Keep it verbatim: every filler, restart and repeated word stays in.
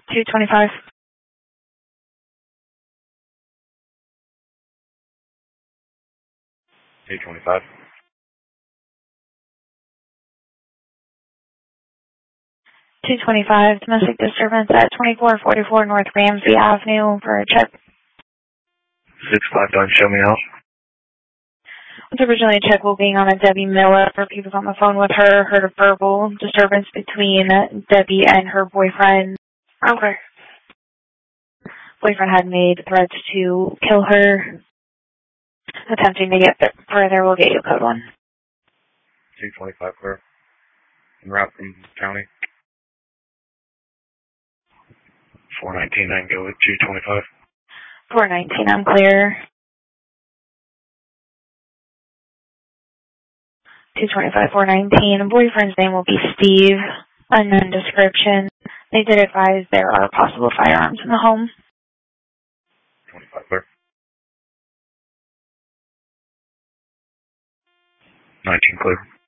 two twenty-five. two twenty-five. two twenty-five, domestic disturbance at twenty-four forty-four North Ramsey Avenue for a check. six five nine, show me out. It's originally a check while being on a Debbie Miller. He was on the phone with her, heard a verbal disturbance between Debbie and her boyfriend. Okay. Boyfriend had made threats to kill her. Attempting to get further, we'll get you code one. two twenty-five, clear. En route from county. four nineteen, I can go with two twenty-five. four nineteen, I'm clear. two twenty-five, four nineteen. Boyfriend's name will be Steve. Unknown description. They did advise there are possible firearms in the home. twenty-five, clear. nineteen, clear.